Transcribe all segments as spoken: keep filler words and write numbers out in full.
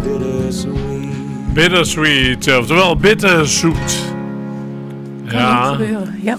bittersweet. Bittersweet, oftewel bitterzoet. Kan Ja. ook gebeuren, ja.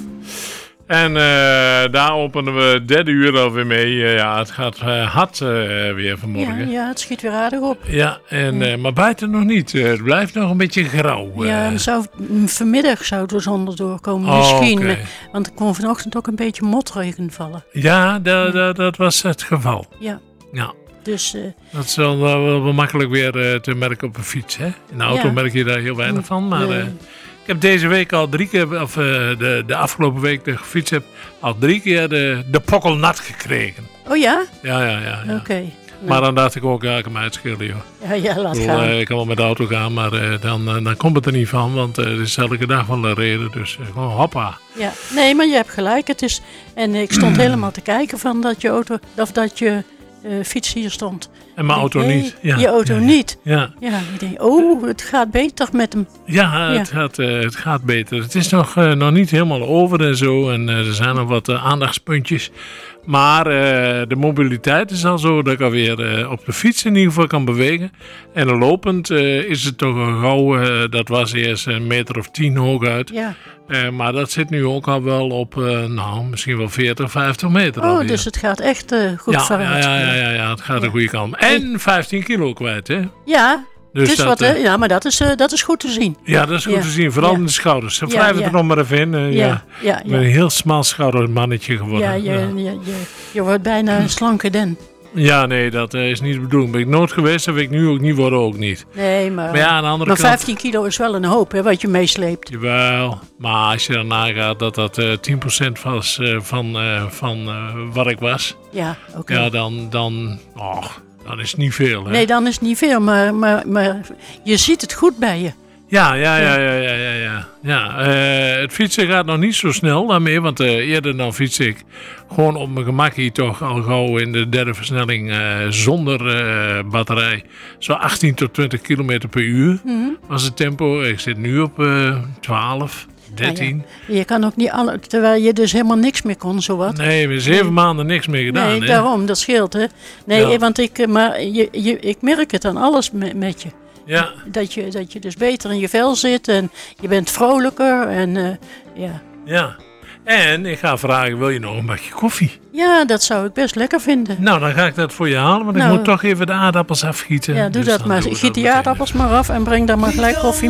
En uh, daar openen we het derde uur alweer mee. Uh, ja, het gaat uh, hard uh, weer vanmorgen. Ja, ja, het schiet weer aardig op. Ja, en, Ja. Uh, maar buiten nog niet. Uh, het blijft nog een beetje grauw. Uh. Ja, en zou, vanmiddag zou het er zonder doorkomen. Oh, Misschien, okay. met, want er kon vanochtend ook een beetje motregen vallen. Ja, da, da, dat was het geval. Ja. Ja. Dus, uh, Dat is wel, wel, wel makkelijk weer uh, te merken op een fiets. Hè? In de auto ja. merk je daar heel weinig van. Maar Nee. uh, ik heb deze week al drie keer, of uh, de, de afgelopen week dat ik gefietst heb, al drie keer de, de pokkel nat gekregen. Oh ja? Ja, ja, ja. ja. Oké. Okay. Maar dan dacht ik ook, ja, ik kan mij uitschillen, joh. Ja, ja, laat Ik, bedoel, gaan. uh, ik kan wel met de auto gaan, maar uh, dan, uh, dan komt het er niet van. Want uh, er is elke dag wel een reden. Dus uh, gewoon hoppa. Ja, nee, maar je hebt gelijk. Het is, en ik stond helemaal te kijken van dat je auto, of dat je uh, fiets hier stond. En mijn auto nee, niet. Ja, je auto ja, niet. Ja. Ja, ik denk, oh, het gaat beter met hem. Ja, het, Ja. Gaat, uh, het gaat beter. Het is nog, uh, nog niet helemaal over en zo. En uh, er zijn nog wat uh, aandachtspuntjes. Maar uh, de mobiliteit is al zo dat ik alweer uh, op de fiets in ieder geval kan bewegen. En lopend uh, is het toch een gauw, uh, dat was eerst een meter of tien hooguit. Ja. Uh, maar dat zit nu ook al wel op, uh, nou, misschien wel veertig, vijftig meter Oh, alweer. dus het gaat echt uh, goed ja, vooruit. ja, ja, ja, ja, het gaat Ja. de goede kant. En vijftien kilo kwijt, hè? Ja, Dus het is dat, wat, hè? uh, Ja, maar dat is, uh, dat is goed te zien. ja, dat is goed Ja. te zien. Vooral Ja. in de schouders. Ze Ja, wrijven ja. er nog maar even in. Uh, ja. Ja, ja, Ik ben ja. een heel smal schouder mannetje geworden. Ja, je, je, je, je wordt bijna een slanke den. Ja, nee, dat uh, is niet de bedoeling. Ben ik nooit geweest, dat wil ik nu ook niet worden, ook niet. Nee, maar, Maar ja, aan de andere maar kant... vijftien kilo is wel een hoop, hè, wat je meesleept. Jawel, maar als je dan nagaat dat dat uh, tien procent was uh, van, uh, van uh, wat ik was, Ja, oké. okay. ja, dan, dan, oh, dan is het niet veel. Hè? Nee, dan is het niet veel, maar, maar, maar je ziet het goed bij je. Ja, ja, ja, ja, ja, ja. ja. ja uh, het fietsen gaat nog niet zo snel daarmee, want uh, eerder dan fiets ik gewoon op mijn gemak hier toch al gauw in de derde versnelling uh, zonder uh, batterij. Zo achttien tot twintig kilometer per uur Mm-hmm. was het tempo. Ik zit nu op uh, twaalf, dertien. Nou ja, je kan ook niet alle, terwijl je dus helemaal niks meer kon, zowat. Nee, we hebben zeven Nee. maanden niks meer gedaan. Nee, hè? daarom, dat scheelt, hè. Nee, Ja. want ik, eh, maar je, je, ik merk het aan alles met, met je. Ja, Dat je. Dat je dus beter in je vel zit en je bent vrolijker en uh, ja. ja. En ik ga vragen, wil je nog een bakje koffie? Ja, dat zou ik best lekker vinden. Nou, dan ga ik dat voor je halen, want Nou, ik moet toch even de aardappels afgieten. Ja, doe Dus dat dan maar. doen we Giet dat die meteen aardappels maar af en breng dan maar gelijk koffie